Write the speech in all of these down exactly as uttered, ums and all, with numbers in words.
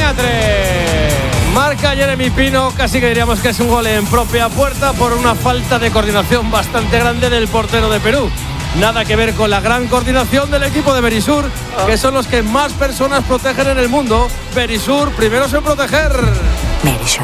España tres. Marca Jeremy Pino, casi que diríamos que es un gol en propia puerta por una falta de coordinación bastante grande del portero de Perú. Nada que ver con la gran coordinación del equipo de Berisur, que son los que más personas protegen en el mundo. Berisur, primeros en proteger. Berisur.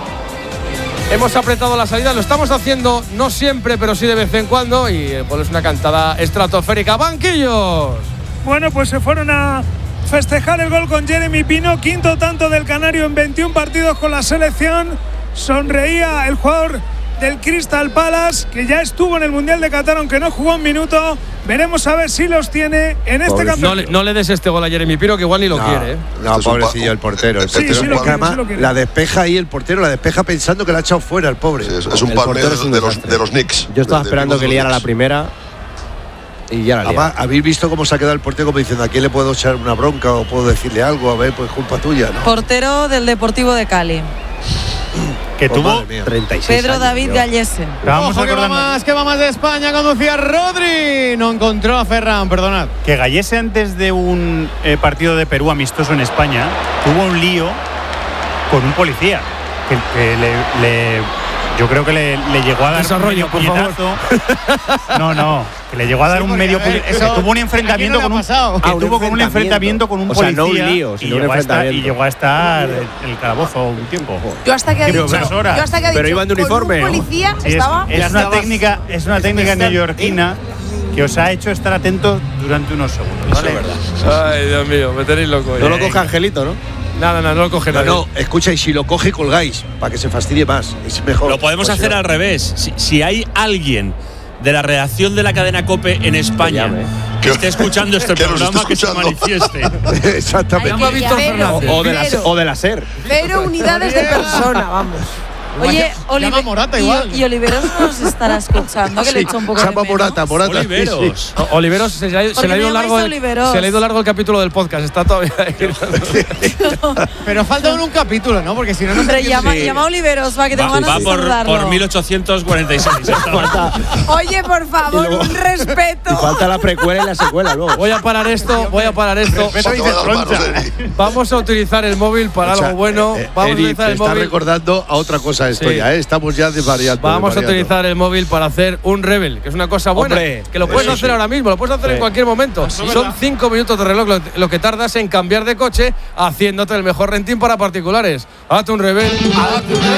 Hemos apretado la salida, lo estamos haciendo no siempre, pero sí de vez en cuando. Y eh, pues es una cantada estratosférica. ¡Banquillos! Bueno, pues se fueron a festejar el gol con Jeremy Pino, quinto tanto del canario en veintiún partidos con la selección. Sonreía el jugador del Crystal Palace, que ya estuvo en el Mundial de Qatar, aunque no jugó un minuto. Veremos a ver si los tiene en este campeonato. No le, no le des este gol a Jeremy Pino, que igual ni lo no, quiere. ¿eh? No, pobrecillo el portero. El sí, portero sí, lo quiere, además, sí lo quiere. la despeja ahí el portero, la despeja pensando que la ha echado fuera el pobre. Sí, es, es un palmero de, de, los, de los Knicks. Yo estaba de, esperando de que liara la Knicks. primera y ya la liara. Además, habéis visto cómo se ha quedado el portero como diciendo, ¿a quién le puedo echar una bronca o puedo decirle algo? A ver, pues culpa tuya, ¿no? Portero del Deportivo de Cali. Que Pues tuvo madre mía. treinta y seis Pedro años, David tío. Gallesen. Vamos Ojo, que va más, que va más de España. Conducía Rodri. No encontró a Ferran, perdonad. que Gallese, antes de un eh, partido de Perú amistoso en España, tuvo un lío con un policía que, que le, le- yo creo que le, le llegó a dar Desarrollo, un por medio favor. puñetazo. No, no, que le llegó a dar Sí, un porque, medio a ver, puñetazo. eso- Que tuvo un enfrentamiento ¿a quién con no le un ha pasado? que Ah, un tuvo con un enfrentamiento con un O sea, policía no un lío, y, sino un llegó a estar, y enfrentamiento. llegó a estar en el calabozo un tiempo. Yo hasta que ha Creo dicho, que es hora. yo hasta que ha Pero dicho, iban de con uniforme, un ¿no? policía Sí, es, estaba. es una técnica, es una técnica neoyorquina que os ha hecho estar atentos durante unos segundos. ¿vale? Ay, Dios mío, me tenéis loco. No ya. lo coge Angelito, ¿no? Nada, nada, no lo coge No, nadie. no, escucha, y si lo coge, colgáis, para que se fastidie más. Es mejor. Lo podemos Pues hacer si no- al revés. Si, si hay alguien de la redacción de la cadena COPE en España llame. que esté escuchando este Que nos programa, esté que se escuchando. manifieste. Exactamente. Ay, Llama a Víctor Cero, Fernández. O de la, Cero. o de la SER. Cero unidades de persona, vamos. Oye, Llama Oliver, a Morata y, igual. y Oliveros nos estará escuchando, que le Sí, echo un poco de llama menos. Morata, Morata. Oliveros. O- Oliveros se, le ha- se Porque le ha ido me largo llamáis el, Oliveros. se le ha ido largo el capítulo del podcast. Está todavía ahí. Pero falta un capítulo, ¿no? Porque si no, no se Hombre, entiende. llama, llama a Oliveros, va, que tengo Va, ganas va de por, saludarlo. por mil ochocientos cuarenta y seis. Oye, por favor, Y luego- un respeto. Y falta la precuela y la secuela luego. Voy a parar esto, voy a parar esto. Respeto Se y te va a dar troncha. manos, Eri. Vamos a utilizar el móvil para Escucha, algo bueno. eh, Vamos a Eri, utilizar te el está móvil. recordando a otra cosa esto Sí. ya, ¿eh? Estamos ya desvariando. Vamos a desvariando. utilizar el móvil para hacer un rebel, que es una cosa buena. Hombre, que lo puedes eso hacer sí. ahora mismo, lo puedes hacer en cualquier momento. Son cinco minutos de reloj lo, lo que tardas en cambiar de coche, haciéndote el mejor renting para particulares. Hazte un rebel. Hazte un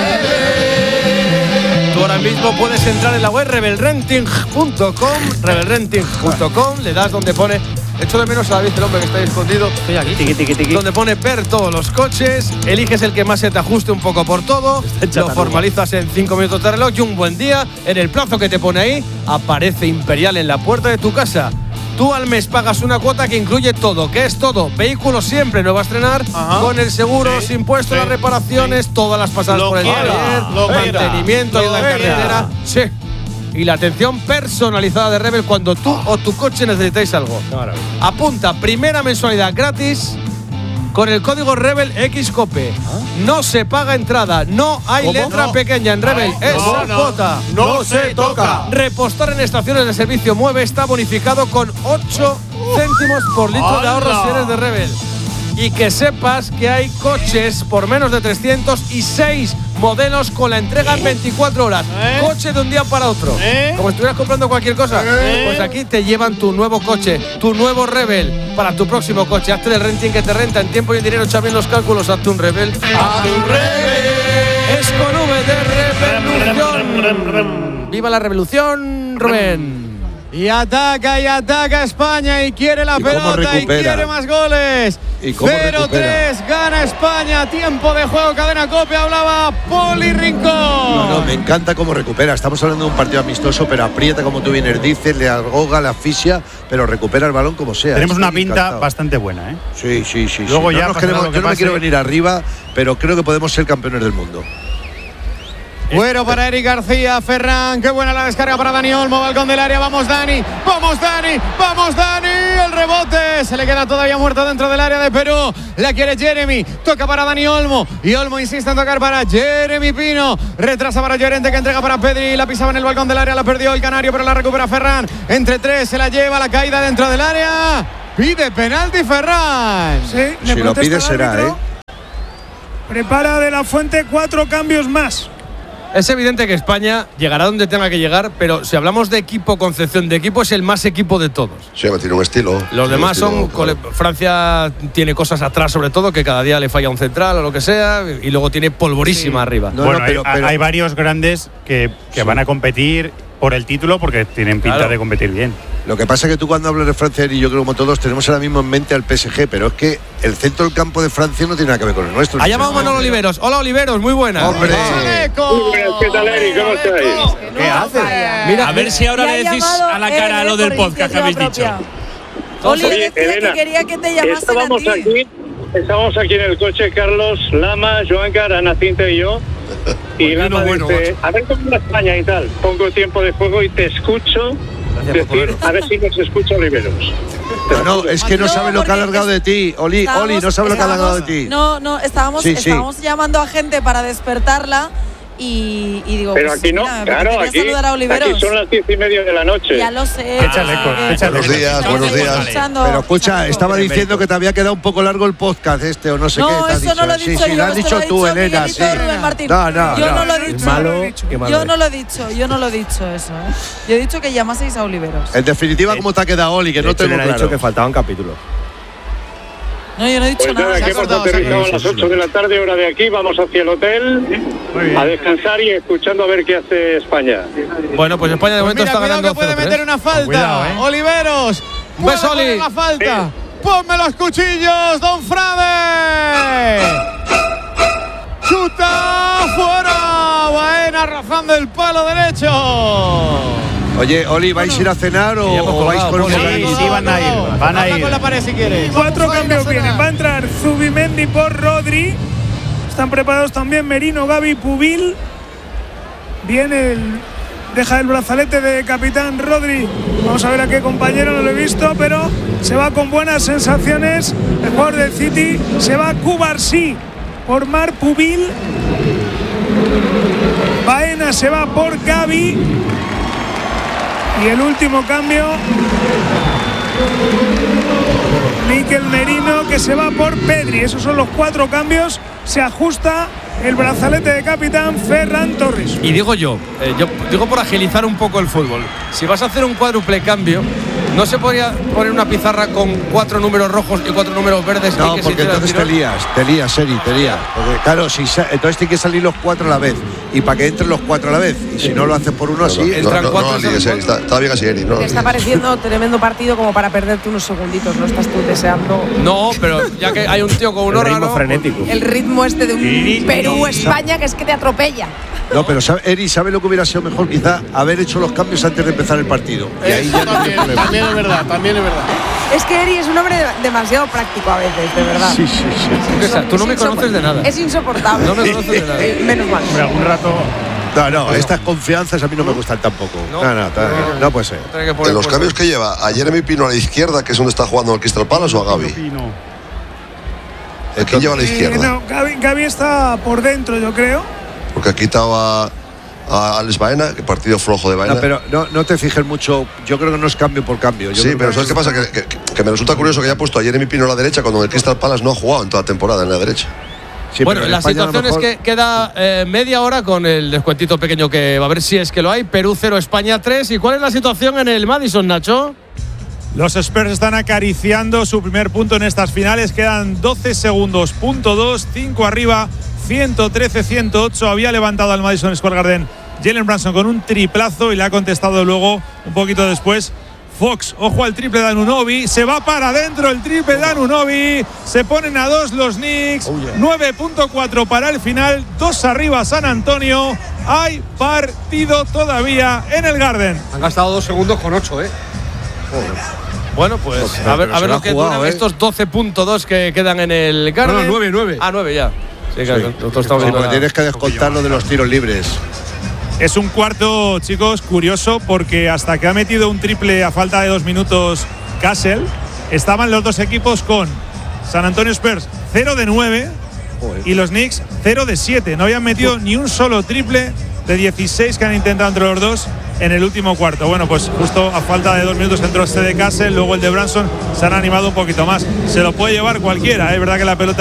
rebel. Tú ahora mismo puedes entrar en la web rebel renting punto com, rebel renting punto com, le das donde pone. Echo de menos a David, el hombre que está ahí escondido. Estoy aquí. Tiqui, tiqui, tiqui. Donde pone ver todos los coches, eliges el que más se te ajuste un poco por todo, en lo Chattanooga. formalizas en cinco minutos de reloj y un buen día, en el plazo que te pone ahí, aparece Imperial en la puerta de tu casa. Tú al mes pagas una cuota que incluye todo. ¿Qué es todo? Vehículo siempre nuevo a estrenar, Ajá. con el seguro, Sí, sin impuestos, sí, las reparaciones, todas las pasadas Lo por el quiera, taller, lo quiera, mantenimiento, lo ayuda en quiera. carretera. Sí. Y la atención personalizada de Rebel cuando tú o tu coche necesitáis algo. Apunta, primera mensualidad gratis con el código Rebel X Cope. No se paga entrada, no hay ¿Cómo? letra No. pequeña en Rebel, es no, no. cuota. No se toca. Repostar en estaciones de servicio Mueve está bonificado con ocho céntimos por litro de ahorro si eres de Rebel. Y que sepas que hay coches por menos de trescientos y seis modelos con la entrega en veinticuatro horas. ¿Eh? Coche de un día para otro. ¿Eh? Como si estuvieras comprando cualquier cosa. ¿Eh? Pues aquí te llevan tu nuevo coche, tu nuevo Rebel para tu próximo coche. Hazte el renting que te renta en tiempo y en dinero. Echa bien los cálculos. Hazte un Rebel. Hazte un Rebel. Es con V de revolución. ¡Viva la revolución, Rubén! Y ataca y ataca España y quiere la ¿Y cómo pelota y recupera? quiere más goles. ¿Y cómo cero tres gana España. Tiempo de juego, cadena COPE. Hablaba Poli Rincón. No, no, me encanta cómo recupera. Estamos hablando de un partido amistoso, pero aprieta, como tú bien dices, le ahoga, le asfixia, pero recupera el balón como sea. Tenemos Estoy una pinta encantado. bastante buena, ¿eh? Sí, sí, sí. Luego sí. ya No nos pasará queremos- lo que yo no me pase. quiero venir arriba, pero creo que podemos ser campeones del mundo. Bueno para Eric García, Ferran, qué buena la descarga para Dani Olmo, balcón del área, vamos Dani, vamos Dani, vamos Dani, el rebote, se le queda todavía muerto dentro del área de Perú, la quiere Jeremy, toca para Dani Olmo, y Olmo insiste en tocar para Jeremy Pino, retrasa para Llorente que entrega para Pedri, la pisaba en el balcón del área, la perdió el canario, pero la recupera Ferran, entre tres se la lleva, la caída dentro del área, pide penalti Ferran. Sí, le Si lo protesta pide el será, árbitro. ¿eh? Prepara De La Fuente cuatro cambios más. Es evidente que España llegará donde tenga que llegar, pero si hablamos de equipo, concepción de equipo, es el más equipo de todos. Sí, tiene un estilo. Los demás estilo, son… claro. Francia tiene cosas atrás, sobre todo, que cada día le falla un central o lo que sea, y luego tiene polvorísima sí. arriba. No, bueno, no, pero, hay, pero, hay varios grandes que, que sí. van a competir por el título porque tienen pinta claro. de competir bien. Lo que pasa es que tú cuando hablas de Francia, y yo creo como todos tenemos ahora mismo en mente al P S G, pero es que el centro del campo de Francia no tiene nada que ver con el nuestro. Ha llamado Manolo Oliveros. Hola Oliveros, muy buenas. ¡Hombre! Muy buenas, ¿qué tal, Eri? ¿Cómo estáis? ¿Qué haces? Mira, a ver si ahora le decís a la cara a lo del podcast que habéis dicho. Oli, Oye, Elena, que quería que te llamasen estábamos a ti. Aquí, estábamos aquí en el coche, Carlos, Lama, Joancar, Ana Cinta y yo. Y Lama bueno, dice, bueno. a ver cómo va España y tal. Pongo tiempo de juego y te escucho. Decir, a ver si nos escucha Oliveros. No, no, es que no sabe lo que ha alargado de ti, Oli, Oli, no sabe lo que ha alargado de ti. No, no, estábamos, sí, estábamos sí. llamando a gente para despertarla y, y digo, pero pues, aquí no, mira, claro, aquí, aquí son las diez y media de la noche. Ya lo sé. Échale, ah, échale. Buenos días, buenos días. Pero escucha, estaba diciendo que te había quedado un poco largo el podcast este o no sé no, qué. No, eso dicho. no lo he dicho sí, sí, yo. lo has dicho tú, Elena, sí. No, no, yo no, no lo he dicho. Malo, qué malo yo no lo he dicho, yo no lo he dicho eso. ¿eh? Yo he dicho que llamaseis a Oliveros. En definitiva, ¿cómo te ha quedado, Oli? Que no te lo he dicho que faltaban capítulos. No, yo no he dicho pues nada. nada, aquí hemos aterrizado a las ocho de la tarde, hora de aquí. Vamos hacia el hotel a descansar y escuchando a ver qué hace España. Bueno, pues España de pues momento mira, está ganando. Que puede meter una falta. Cuidado, ¿eh? Oliveros. Pues Oli. La falta. Sí. Ponme los cuchillos, Don Frade. Chuta fuera. Baena rozando el palo derecho. Oye, Oli, ¿vais a ir a cenar o, o vais con un sí, sí, van a ir. Van a ir. Con la pared si quieres. Cuatro cambios vienen. Va a entrar Zubimendi por Rodri. Están preparados también Merino, Gavi, Pubil. Viene el. Deja el brazalete de capitán Rodri. Vamos a ver a qué compañero, no lo he visto, pero se va con buenas sensaciones. El jugador del City se va Cubarsí por Mar Pubil. Baena se va por Gavi. Y el último cambio, Mikel Merino, que se va por Pedri. Esos son los cuatro cambios. Se ajusta el brazalete de capitán Ferran Torres. Y digo yo, eh, yo digo por agilizar un poco el fútbol. Si vas a hacer un cuádruple cambio, ¿no se podría poner una pizarra con cuatro números rojos y cuatro números verdes? No, y que porque se entonces te lías, te lías, Seri, te lías. Porque claro, si entonces tiene que salir los cuatro a la vez. Y para que entren los cuatro a la vez. Y si no lo haces por uno así, no, entran no, cuatro. No, no, no, está, está bien así, Eri. No, te está pareciendo tremendo partido como para perderte unos segunditos. No estás tú deseando. No, pero ya que hay un tío con un órgano. El ritmo frenético. El ritmo este de un Perú-España que es que te atropella. No, pero sabe, Eri, ¿sabe lo que hubiera sido mejor? Quizá haber hecho los cambios antes de empezar el partido. Y ahí ya también, no también es verdad, también es verdad. Es que Eri es un hombre de, demasiado práctico a veces, de verdad. Sí, sí, sí. O sea, tú no me conoces de nada. Es insoportable. No me conoces de nada. Eh, menos mal. Hombre, algún rato. No, no, estas confianzas a mí no me gustan tampoco. No, no, no, no, no puede ser. En los cambios que lleva, ¿a Jeremy Pino a la izquierda, que es donde está jugando el Crystal Palace, o a Gavi? ¿A quién lleva a la izquierda? Eh, no, Gavi, Gavi está por dentro, yo creo. Porque ha quitado a, a Alex Baena, que partido flojo de Baena. No, pero no, no te fijes mucho. Yo creo que no es cambio por cambio. Yo sí, pero ¿sabes qué pasa? Que, que, que me resulta curioso que haya puesto a Jeremy Pino a la derecha cuando el Crystal Palace no ha jugado en toda la temporada en la derecha. Sí, bueno, la España situación mejor... es que queda eh, media hora con el descuentito pequeño que va a ver si es que lo hay. Perú cero, España tres. ¿Y cuál es la situación en el Madison, Nacho? Los Spurs están acariciando su primer punto en estas finales. Quedan doce segundos, punto dos, cinco arriba, ciento trece a ciento ocho. Había levantado al Madison Square Garden Jalen Brunson con un triplazo y le ha contestado luego, un poquito después, Fox. Ojo al triple de Anunoby. Se va para adentro el triple de Anunoby. Se ponen a dos los Knicks. Oh, yeah. nueve punto cuatro para el final. Dos arriba San Antonio. Hay partido todavía en el Garden. Han gastado dos segundos con ocho, ¿eh? Joder. Bueno, pues pero, a ver, a ver lo que jugado, duran ¿eh? estos doce punto dos que quedan en el Garden. No, no, nueve, nueve. Ah, nueve ya. Sí, claro. Sí. Nosotros estamos sí, viendo tienes que descontar lo de los tiros libres. Es un cuarto, chicos, curioso, porque hasta que ha metido un triple a falta de dos minutos Castle, estaban los dos equipos con San Antonio Spurs cero de nueve y los Knicks cero de siete. No habían metido ni un solo triple de dieciséis que han intentado entre los dos en el último cuarto. Bueno, pues justo a falta de dos minutos entró este de Castle, luego el de Brunson. Se han animado un poquito más. Se lo puede llevar cualquiera, es ¿eh? verdad que la pelota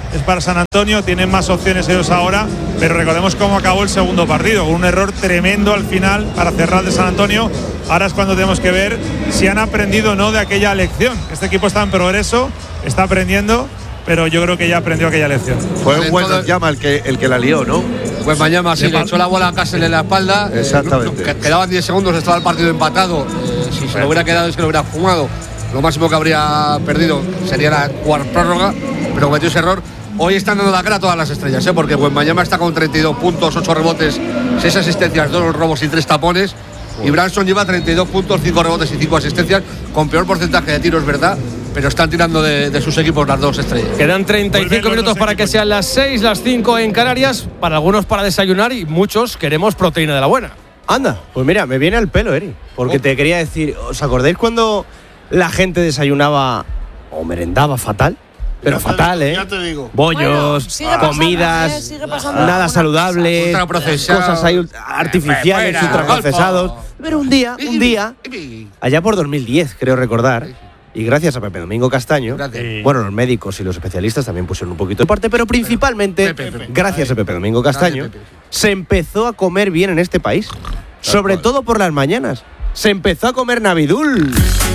es para San Antonio, tienen más opciones ellos ahora, pero recordemos cómo acabó el segundo partido, con un error tremendo al final para cerrar de San Antonio. Ahora es cuando tenemos que ver si han aprendido o no de aquella lección. Este equipo está en progreso, está aprendiendo, pero yo creo que ya aprendió aquella lección. Fue un buen llama el que, el que la lió, ¿no? Pues mañana sí, le echó la bola a Castle en la espalda. Exactamente. Eh, quedaban diez segundos, estaba el partido empatado. Eh, si se lo hubiera quedado es que lo hubiera fumado. Lo máximo que habría perdido sería la cuarta prórroga, pero cometió ese error. Hoy están dando la cara a todas las estrellas, ¿eh? Porque Wembanyama está con treinta y dos puntos, ocho rebotes, seis asistencias, dos robos y tres tapones. Y Branson lleva treinta y dos puntos, cinco rebotes y cinco asistencias, con peor porcentaje de tiros, ¿verdad? Pero están tirando de, de sus equipos las dos estrellas. Quedan treinta y cinco minutos para que sean las seis, las cinco en Canarias. Para algunos para desayunar y muchos queremos proteína de la buena. Anda, pues mira, me viene al pelo, Eri. Porque oh. te quería decir, ¿os acordáis cuando la gente desayunaba o merendaba fatal? Pero ya fatal, te, ¿eh? Ya te digo. Bollos, bueno, comidas, pasando, ¿eh? pasando. nada saludables, cosas ahí artificiales, fuera, ultraprocesados. Pero un día, un día, allá por dos mil diez, creo recordar, y gracias a Pepe Domingo Castaño, gracias. bueno, los médicos y los especialistas también pusieron un poquito de parte, pero principalmente, Pepe, Pepe, gracias a Pepe Domingo Castaño, gracias, se empezó a comer bien en este país. Sobre todo por las mañanas. Se empezó a comer Navidul.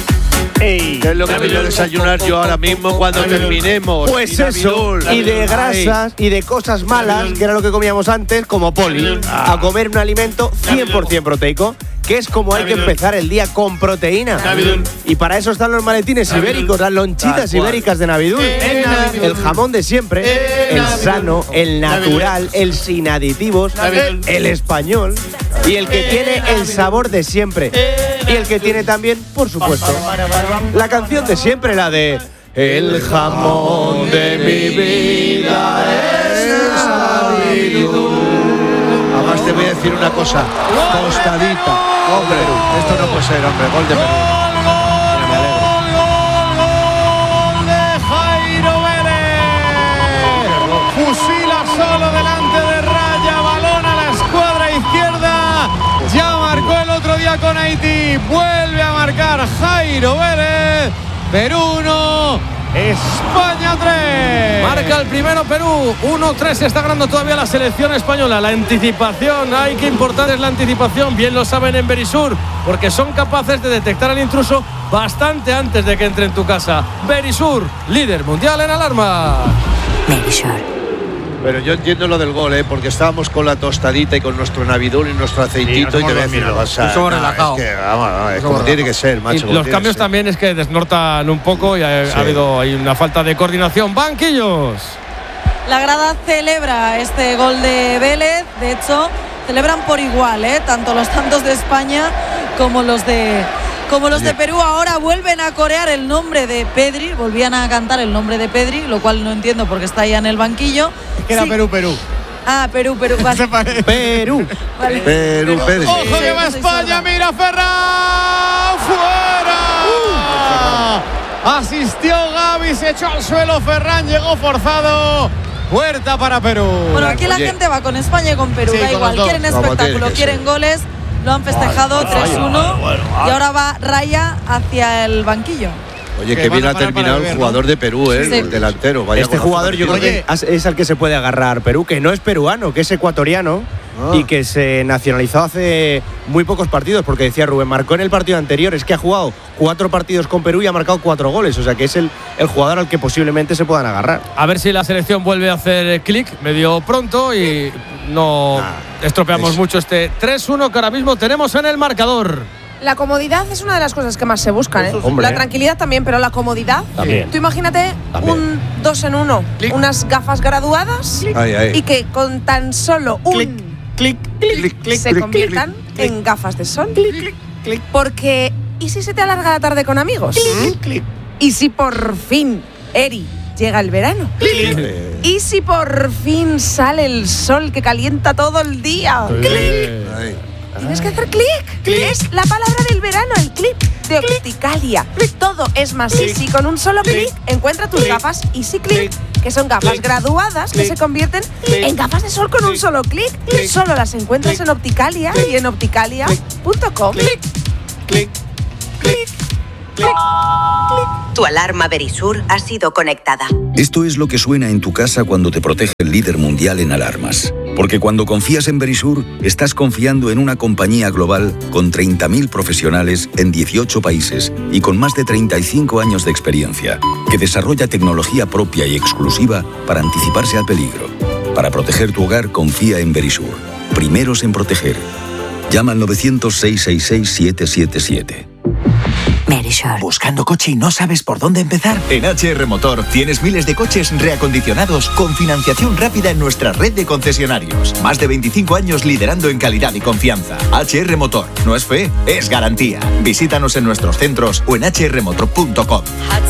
Ey, ¿qué es lo que voy a desayunar yo ahora mismo cuando terminemos? Pues y eso, y de grasas y de cosas malas, que era lo que comíamos antes, como poli, a comer un alimento cien por ciento proteico, que es como hay que empezar el día, con proteína. Y para eso están los maletines ibéricos, las lonchitas ibéricas de Navidul. El jamón de siempre, el sano, el natural, el sin aditivos, el español y el que tiene el sabor de siempre. Y el que tiene también, por supuesto, la canción de siempre, la de el jamón de mi vida es Navidul. Además te voy a decir una cosa, tostadita. Hombre, esto no puede ser, hombre, gol de Perú. Gol de Jairo Vélez. Fusila solo delante de raya, balón a la escuadra izquierda. Ya marcó el otro día con Haití, vuelve a marcar Jairo Vélez. Perú uno, España tres. Marca el primero Perú, uno tres, está ganando todavía la selección española. La anticipación, hay que importar es la anticipación, bien lo saben en Verisur, porque son capaces de detectar al intruso bastante antes de que entre en tu casa. Verisur, líder mundial en alarma. Verisur. Pero yo entiendo lo del gol, ¿eh? Porque estábamos con la tostadita y con nuestro Navidul y nuestro aceitito, sí, y te voy a decir, no vas a... Somos relajados. Es que, vamos, vamos, es como tiene que ser, macho. Y los cambios también es que desnortan un poco y ha, sí. ha habido hay una falta de coordinación. Banquillos. La grada celebra este gol de Vélez, de hecho, celebran por igual, ¿eh? Tanto los tantos de España como los de... Como los de Perú. Ahora vuelven a corear el nombre de Pedri, volvían a cantar el nombre de Pedri, lo cual no entiendo porque está ya en el banquillo. Es que era sí. Perú, Perú. Ah, Perú, Perú. Vale. Perú. Vale. Perú, Pedri. Ojo que va España, mira Ferran. ¡Fuera! Uh. Asistió Gavi, se echó al suelo Ferran, llegó forzado. Puerta para Perú. Bueno, aquí la Oye. gente va con España y con Perú, sí, da con igual. Quieren espectáculo, quieren ser. goles. Lo han festejado vale, tres uno vale, vale, vale. Y ahora va Raya hacia el banquillo. Oye, que bien ha terminado el jugador de Perú, ¿eh? Sí. El delantero. Vaya este jugador yo creo que es al que se puede agarrar Perú, que no es peruano, que es ecuatoriano. Ah. Y que se nacionalizó hace muy pocos partidos, porque decía Rubén, marcó en el partido anterior, es que ha jugado cuatro partidos con Perú y ha marcado cuatro goles, o sea que es el, el jugador al que posiblemente se puedan agarrar. A ver si la selección vuelve a hacer clic medio pronto y no ah, estropeamos es. mucho este tres uno que ahora mismo tenemos en el marcador. La comodidad es una de las cosas que más se buscan, ¿eh? Hombre. La tranquilidad también, pero la comodidad. También. Tú imagínate también. un dos en uno, clic. unas gafas graduadas ay, ay. y que con tan solo un clic, clic, clic, clic, se clic, conviertan clic, en gafas de sol. Clic, clic, clic. Porque ¿y si se te alarga la tarde con amigos? Clic, clic. ¿Y si por fin, Eri, llega el verano? Clic. ¿Y si por fin sale el sol que calienta todo el día? Clic. Tienes que hacer clic. Es la palabra del verano, el clip de Opticalia. Todo es más click. easy. Con un solo clic encuentra tus click. gafas Easy Click, que son gafas click. graduadas click. que se convierten click. en gafas de sol con click. un solo clic. Solo las encuentras click. en Opticalia click. y en opticalia punto com. Clic, clic, clic, clic, clic. Tu alarma Verisur ha sido conectada. Esto es lo que suena en tu casa cuando te protege el líder mundial en alarmas. Porque cuando confías en Verisur, estás confiando en una compañía global con treinta mil profesionales en dieciocho países y con más de treinta y cinco años de experiencia, que desarrolla tecnología propia y exclusiva para anticiparse al peligro. Para proteger tu hogar, confía en Verisur. Primeros en proteger. Llama al novecientos, seiscientos sesenta y seis, siete siete siete. Merisure. ¿Buscando coche y no sabes por dónde empezar? En H R Motor tienes miles de coches reacondicionados con financiación rápida en nuestra red de concesionarios. Más de veinticinco años liderando en calidad y confianza. H R Motor. No es fe, es garantía. Visítanos en nuestros centros o en h r motor punto com.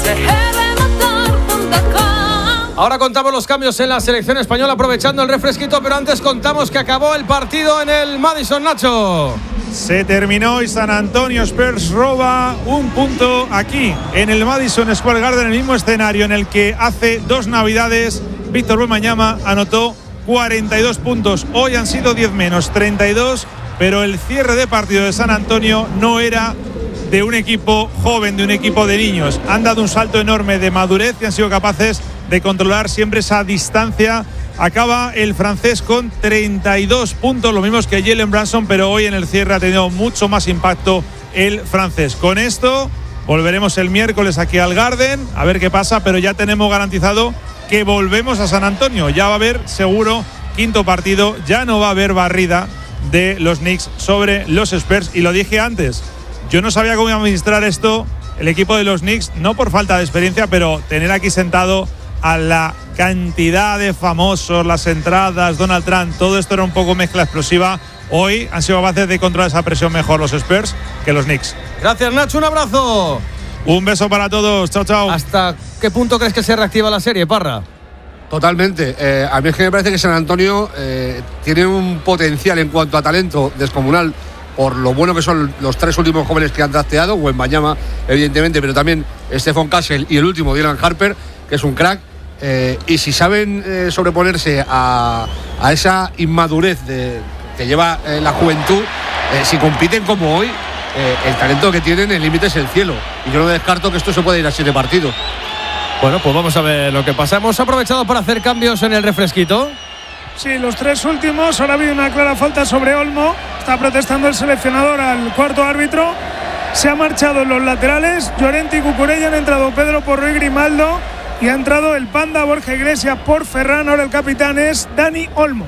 Ahora contamos los cambios en la selección española aprovechando el refresquito, pero antes contamos que acabó el partido en el Madison, Nacho. Se terminó y San Antonio Spurs roba un punto aquí en el Madison Square Garden, el mismo escenario en el que hace dos navidades Víctor Wembanyama anotó cuarenta y dos puntos. Hoy han sido diez menos, treinta y dos, pero el cierre de partido de San Antonio no era de un equipo joven, de un equipo de niños. Han dado un salto enorme de madurez y han sido capaces de controlar siempre esa distancia. Acaba el francés con treinta y dos puntos, lo mismo que Jalen Brunson, pero hoy en el cierre ha tenido mucho más impacto el francés. Con esto volveremos el miércoles aquí al Garden a ver qué pasa, pero ya tenemos garantizado que volvemos a San Antonio. Ya va a haber seguro quinto partido, ya no va a haber barrida de los Knicks sobre los Spurs. Y lo dije antes, yo no sabía cómo iba a administrar esto el equipo de los Knicks, no por falta de experiencia, pero tener aquí sentado a la cantidad de famosos, las entradas, Donald Trump, todo esto era un poco mezcla explosiva. Hoy han sido capaces de controlar esa presión mejor los Spurs que los Knicks. Gracias, Nacho, un abrazo. Un beso para todos, chao, chao. ¿Hasta qué punto crees que se reactiva la serie, Parra? Totalmente. Eh, a mí es que me parece que San Antonio eh, tiene un potencial en cuanto a talento descomunal por lo bueno que son los tres últimos jóvenes que han drafteado, Wembanyama, evidentemente, pero también Stephon Castle y el último, Dylan Harper, que es un crack. Eh, y si saben eh, sobreponerse a, a esa inmadurez de, que lleva eh, la juventud, eh, si compiten como hoy, eh, el talento que tienen, el límite es el cielo. Y yo no descarto que esto se pueda ir a siete partidos. Bueno, pues vamos a ver lo que pasa. Hemos aprovechado para hacer cambios en el refresquito. Sí, los tres últimos. Ahora ha habido una clara falta sobre Olmo. Está protestando el seleccionador al cuarto árbitro. Se ha marchado en los laterales. Llorente y Cucurella, han entrado Pedro Porro y Grimaldo. Y ha entrado el Panda Borja Iglesias por Ferran. Ahora el capitán es Dani Olmo.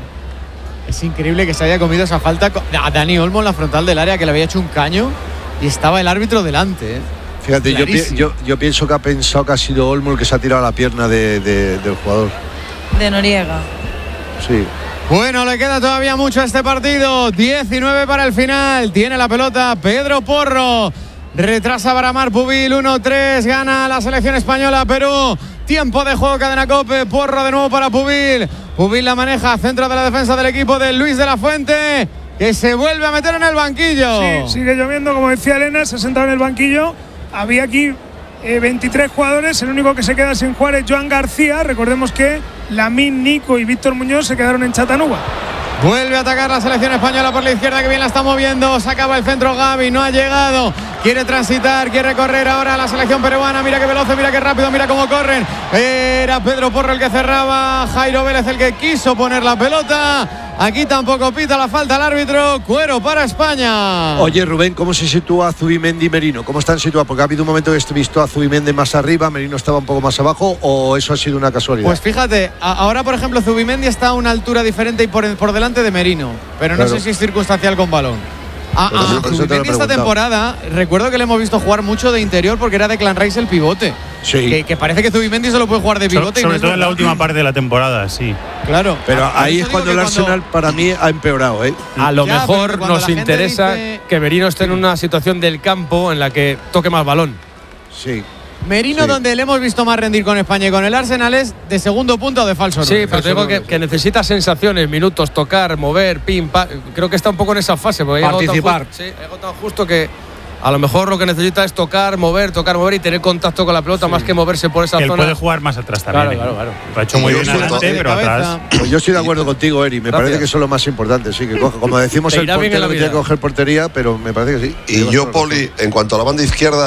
Es increíble que se haya comido esa falta a Dani Olmo en la frontal del área, que le había hecho un caño y estaba el árbitro delante, ¿eh? Fíjate, yo, pi yo, yo pienso que ha pensado que ha sido Olmo el que se ha tirado a la pierna de, de, del jugador. De Noriega. Sí. Bueno, le queda todavía mucho a este partido. diecinueve para el final. Tiene la pelota Pedro Porro. Retrasa para Mar Pubil. uno tres. Gana la selección española. Perú. Tiempo de juego, cadena COPE. Porro de nuevo para Pubil. Pubil la maneja. Centro de la defensa del equipo de Luis de la Fuente, que se vuelve a meter en el banquillo. Sí, sigue lloviendo, como decía Elena. Se ha sentado en el banquillo. Había aquí eh, veintitrés jugadores. El único que se queda sin jugar es Joan García. Recordemos que Lamine, Nico y Víctor Muñoz se quedaron en Chattanooga. Vuelve a atacar la selección española por la izquierda, que bien la está moviendo. Se acaba el centro Gavi, no ha llegado. Quiere transitar, quiere correr ahora la selección peruana. Mira qué veloz, mira qué rápido, mira cómo corren. Era Pedro Porro el que cerraba, Jairo Vélez el que quiso poner la pelota. Aquí tampoco pita la falta el árbitro. Cuero para España. Oye, Rubén, ¿cómo se sitúa Zubimendi y Merino? ¿Cómo están situados? Porque ha habido un momento que he visto a Zubimendi más arriba, Merino estaba un poco más abajo, ¿o eso ha sido una casualidad? Pues fíjate, ahora por ejemplo Zubimendi está a una altura diferente y por, por delante de Merino, pero no claro. sé si es circunstancial con balón. A, a Zubimendi esta temporada, recuerdo que le hemos visto jugar mucho de interior porque era de Clan Rice el pivote. Sí. Que, que parece que Zubimendi solo puede jugar de pivote. So, sobre y no todo es en la última parte de la temporada, sí. Claro. Pero a, ahí es cuando el Arsenal cuando... para mí ha empeorado, ¿eh? A lo ya, mejor nos interesa dice... que Merino esté en una situación del campo en la que toque más balón. Sí. Merino, sí. donde le hemos visto más rendir con España y con el Arsenal, es de segundo punto o de falso. Sí, no, pero te digo que, que necesita sensaciones, minutos, tocar, mover, pim, pam. Creo que está un poco en esa fase. Porque participar. Sí, he agotado justo que a lo mejor lo que necesita es tocar, mover, tocar, mover y tener contacto con la pelota, sí. más que moverse por esa Él zona. Él puede jugar más atrás también. Claro, claro, claro. Lo ha hecho muy bien adelante, pero atrás. Pues yo estoy de acuerdo contigo, Eri. Me Gracias. parece que eso es lo más importante. Sí, que coja, como decimos, el portero que tiene que coger portería, pero me parece que sí. Y yo, Poli, en cuanto a la banda izquierda,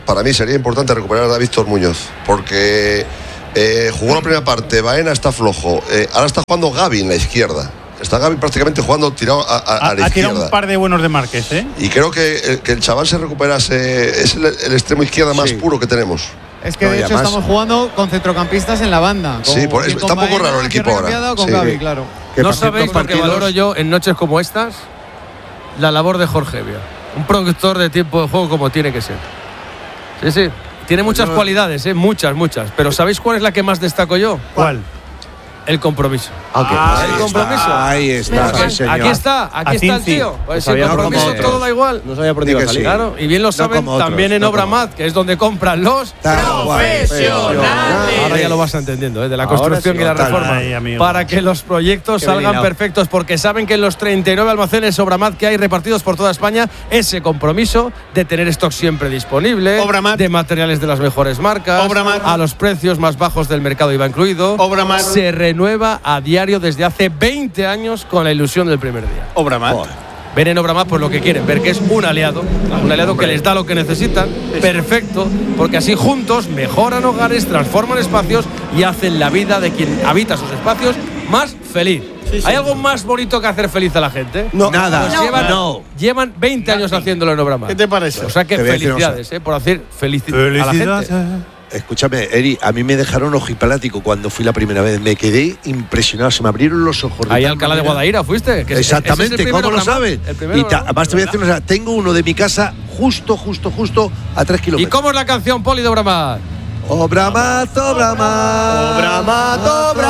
para mí sería importante recuperar a Víctor Muñoz, porque eh, jugó la primera parte, Baena está flojo, eh, ahora está jugando Gavi en la izquierda. Está Gavi prácticamente jugando tirado a, a, a la ha izquierda. Ha tirado un par de buenos de Márquez, ¿eh? Y creo que el, que el chaval se recuperase, es el, el extremo izquierda más sí. puro que tenemos. Es que no, de hecho estamos jugando con centrocampistas en la banda. Con, sí, por, es, está un poco raro el equipo ahora. Con sí. Gavi, claro. No sabéis lo que valoro yo en noches como estas, la labor de Jorge Evia. Un productor de tiempo de juego como tiene que ser. Sí, sí. Tiene muchas pues cualidades, ¿eh? Muchas, muchas. Pero ¿sabéis cuál es la que más destaco yo? ¿Cuál? El compromiso. Okay. Ah, el compromiso. Ahí está, sí, señor. Aquí está, aquí está el tío. Pues el compromiso todo da igual. No sabía por dónde iba a salir. Claro, y bien lo saben no también en no Obramat, que es donde compran los profesionales. Ahora ya lo vas entendiendo, ¿eh? De la construcción sí, y la reforma. Ay, para que los proyectos Qué salgan perfectos, porque saben que en los treinta y nueve almacenes Obramat que hay repartidos por toda España, ese compromiso de tener stock siempre disponible, Obramat, de materiales de las mejores marcas, Obramat, a los precios más bajos del mercado I V A incluido, Obramat, se renueva a diario desde hace veinte años con la ilusión del primer día. Obramat. Oh. Ven en Obramat por lo que quieren, ver que es un aliado, un aliado Hombre. que les da lo que necesitan, perfecto, porque así juntos mejoran hogares, transforman espacios y hacen la vida de quien habita sus espacios más feliz. Sí, sí. ¿Hay algo más bonito que hacer feliz a la gente? No, nada. Pues no. Llevan, no. llevan veinte años haciéndolo en Obramat. ¿Qué te parece? O sea que felicidades eh, por hacer feliz a la gente. Escúchame, Eri, a mí me dejaron ojiplático cuando fui la primera vez. Me quedé impresionado, se me abrieron los ojos. Ahí a Alcalá de Guadaira fuiste. Que Exactamente, es ¿cómo lo sabes? Y ta, además te voy a decir una cosa, tengo uno de mi casa justo, justo, justo a tres kilómetros. ¿Y cómo es la canción, Poli, de Obramat? Obramat, Obramat, Obramat,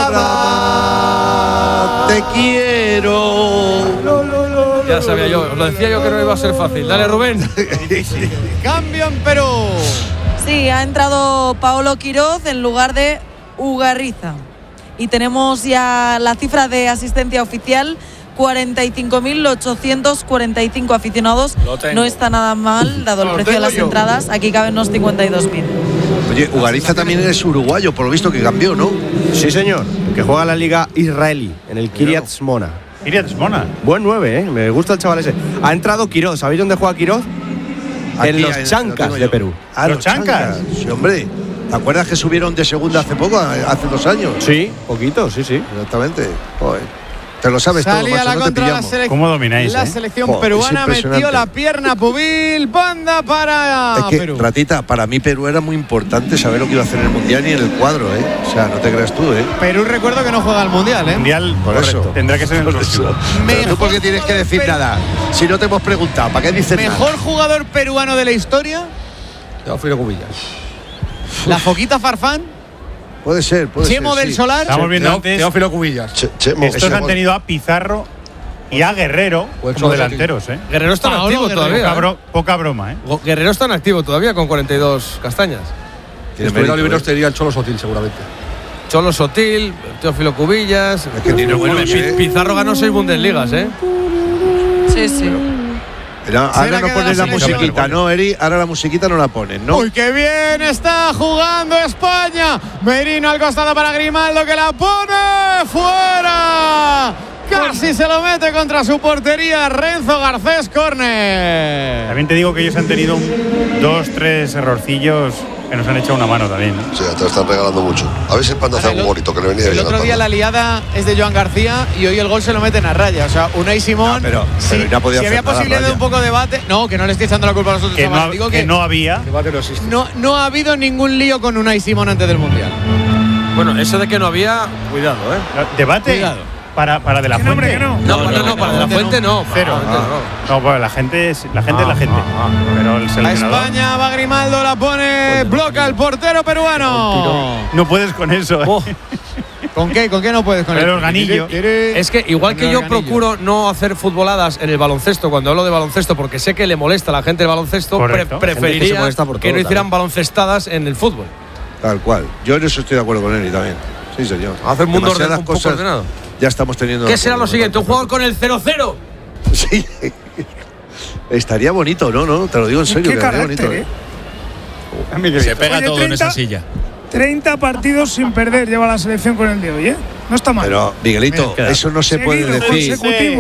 Obramat, te quiero. Ya sabía yo, lo decía yo que no iba a ser fácil. Dale, Rubén. Cambio en Perú. Sí, ha entrado Paolo Quiroz en lugar de Ugarriza. Y tenemos ya la cifra de asistencia oficial, cuarenta y cinco mil ochocientos cuarenta y cinco aficionados. No está nada mal, dado el precio de las yo. entradas. Aquí caben unos cincuenta y dos mil. Oye, Ugarriza también es uruguayo, por lo visto que cambió, ¿no? Sí, señor, que juega en la liga israelí, en el Kiryat Shmona. Kiryat Shmona. Buen nueve, ¿eh? Me gusta el chaval ese. Ha entrado Quiroz. ¿Sabéis dónde juega Quiroz? Aquí, en los Chancas de Perú. Ah, los Chancas. Sí, hombre. ¿Te acuerdas que subieron de segunda hace poco, hace dos años? Sí, poquito, sí, sí. Exactamente. Joder. Te lo sabes Salía todo, macho, la no contra te la pillamos. ¿Cómo domináis? La eh? selección oh, peruana metió la pierna Pubil, banda para es que, Perú. Ratita, para mí Perú era muy importante saber lo que iba a hacer en el Mundial y en el cuadro, ¿eh? O sea, no te creas tú, ¿eh? Perú, recuerdo que no juega al Mundial, ¿eh? Mundial, por correcto. eso. Tendrá que ser en el próximo. Pero tú, ¿por qué tienes que decir Perú. nada? Si no te hemos preguntado, ¿para qué dices nada? ¿Mejor jugador peruano de la historia? Teófilo Cubillas. ¿La Foquita Farfán? Puede ser, puede ¿Chemo ser. del sí. Solar? Estamos viendo antes. Teófilo Cubillas. Che, Chemo, Estos ese, han tenido a Pizarro y a Guerrero como delanteros, ¿eh? Guerrero está en activo todavía. Poca, bro, poca broma, ¿eh? Guerrero está en activo todavía con cuarenta y dos castañas. Si estuviera libre, te diría el Cholo Sotil, seguramente. Cholo Sotil, Teófilo Cubillas. Es que tiene bueno, buenos, Pizarro ganó seis Bundesligas, ¿eh? Sí, sí. Pero ahora no pones la, la musiquita, ¿no, Eri? Ahora la musiquita no la pones, ¿no? ¡Uy, qué bien está jugando España! Merino al costado para Grimaldo, que la pone fuera. Casi se lo mete contra su portería Renzo Garcés, córner. También te digo que ellos han tenido un, dos, tres errorcillos que nos han echado una mano también, ¿no? Sí, te están regalando mucho. A ver si el Panda hace algún bonito, que le venía bien. El otro día la liada es de Joan García y hoy el gol se lo meten a raya. O sea, Unai Simón. No, pero, si, pero no podía si había posibilidad de un poco de debate. No, que no le estoy echando la culpa a nosotros. Que, no, digo que, que no había. Debate no existe. No, no ha habido ningún lío con Unai Simón antes del Mundial. Bueno, eso de que no había, cuidado, ¿eh? Debate. Cuidado. Para, para de la fuente. Hombre, que no. No, no, no, no, para de la fuente no. Cero. Ah, no, pues la gente es la gente, ah, es la gente. Ah, ah, pero el a seleccionador. España va Grimaldo, la pone, bloca el portero peruano. No puedes con eso. ¿eh? Oh. ¿Con qué? ¿Con qué no puedes con el el organillo? Es que igual que yo procuro no hacer futboladas en el baloncesto cuando hablo de baloncesto porque sé que le molesta a la gente el baloncesto, pre preferiría que, que, que no hicieran baloncestadas en el fútbol. Tal cual. Yo en eso estoy de acuerdo con él y también. Sí, señor. Hacer un mundo orden, un poco ordenado. Ya estamos teniendo. ¿Qué será lo siguiente? ¿Un jugador con el cero cero? Sí. Estaría bonito, ¿no? No, te lo digo en serio. ¿Qué Estaría carácter, bonito. ¿eh? Se pega Oye, todo treinta, en esa silla. treinta partidos sin perder lleva la selección con el de hoy, ¿eh? No está mal. Pero, Miguelito, eso no se puede Seguidos, decir. consecutivos.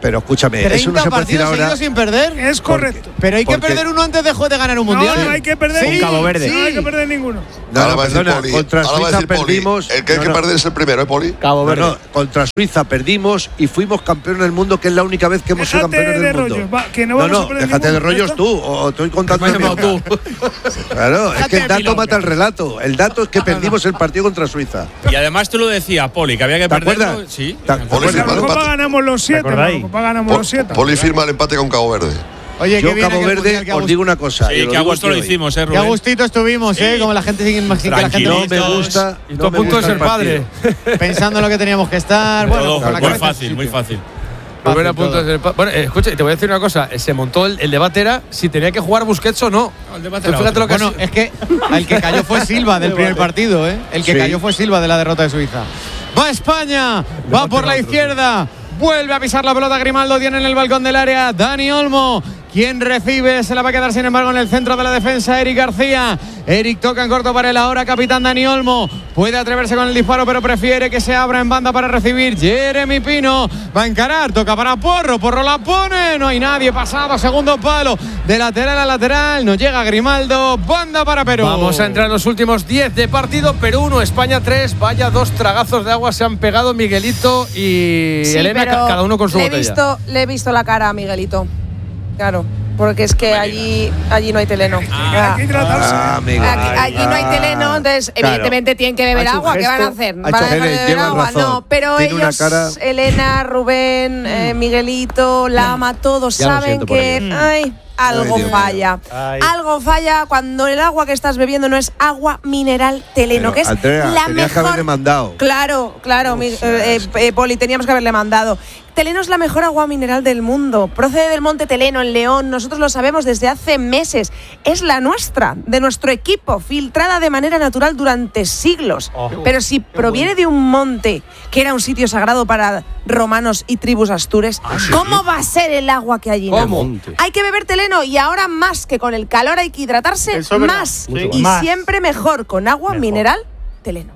pero escúchame, eso no se puede decir ahora. Sin perder. Es correcto. Pero hay que porque, perder uno antes de, de ganar un mundial. No, no hay que perder. Sí, Cabo Verde. No hay que perder ninguno. No, ahora no, va a decir perdona, Poli. contra Ahora va a Suiza decir Poli. perdimos. El que hay no, que no. perder es el primero, ¿eh, Poli? Cabo Verde. No, no, contra Suiza perdimos y fuimos campeones del mundo, que es la única vez que hemos sido Déjate campeones de del mundo. rollos, va, que no no, vamos no, a perder déjate de ninguno. rollos ¿Ya tú, o estoy contando Me has mi llamado tú. Claro, es que el dato milonga. mata el relato. El dato es que perdimos el partido contra Suiza. Y además tú lo decías, Poli, que había que ¿Te perderlo. acuerdas? Sí. ¿Te Poli En firma la el Copa empate. ganamos los siete. En la acordáis? Copa ganamos Pol- los siete. Poli firma el empate con Cabo Verde. Oye, Yo, qué bien Cabo aquel Verde, mundial, qué os digo una cosa. Sí, y que lo a digo gusto lo aquí hoy. hicimos, eh, Qué Rubén. a gustito estuvimos, ¿eh? Como la gente sin más que la gente No no me gusta. Y no todo me punto de gusta ser el padre. partido. pensando en lo que teníamos que estar. Bueno, Todo, con la muy cabeza en fácil, su muy sitio. fácil. Rubén a Fácil punto de todo. ser pa- Bueno, eh, escucha, te voy a decir una cosa. Se montó el, el debate era si tenía que jugar Busquets o no. No, el debate Tú era fíjate otro. lo que Bueno, ha es que el que cayó fue Silva del primer partido, ¿eh? El que Sí. cayó fue Silva de la derrota de Suiza. Va España, va por la izquierda. Vuelve a pisar la pelota Grimaldo, tiene en el balcón del área Dani Olmo. Quien recibe se la va a quedar sin embargo en el centro de la defensa Eric García. Eric toca en corto para el ahora capitán Dani Olmo. Puede atreverse con el disparo pero prefiere que se abra en banda para recibir Jeremy Pino. Va a encarar, toca para Porro. Porro la pone, no hay nadie pasado. Segundo palo de lateral a lateral. No llega Grimaldo, banda para Perú. Vamos a entrar en los últimos diez de partido. Perú uno, España tres. Vaya dos tragazos de agua se han pegado Miguelito y Sí, Elena, pero ca- cada uno con su le he botella. visto, le he visto la cara a Miguelito. Claro, porque es que allí, allí no hay teleno. Hay que hidratarse. Ah, amigo. Aquí, allí no hay teleno, entonces claro. evidentemente tienen que beber Ha hecho un agua. ¿Qué van a gesto, hacer? ha ¿Van hecho- a dejar de Tiene- beber lleva agua? razón. No, pero Tiene una ellos, cara- Elena, Rubén, eh, Miguelito, Lama, todos Ya lo saben siento por que ellos. ay, algo Ay, Dios falla. Ay. Algo falla cuando el agua que estás bebiendo no es agua mineral teleno, Pero, que es Andrea, la tenías que mejor. haberle mandado. Claro, claro, O mi- sea, eh, eh, Poli, teníamos que haberle mandado. Teleno es la mejor agua mineral del mundo. Procede del monte Teleno, en León. Nosotros lo sabemos desde hace meses. Es la nuestra, de nuestro equipo, filtrada de manera natural durante siglos. Oh. Pero si proviene de un monte que era un sitio sagrado para romanos y tribus astures, ¿cómo va a ser el agua que allí ¿Cómo? nace? Hay que beber Teleno y ahora más que con el calor hay que hidratarse Eso es verdad. más. Sí. Y Más. siempre mejor con agua Mejor. mineral Teleno.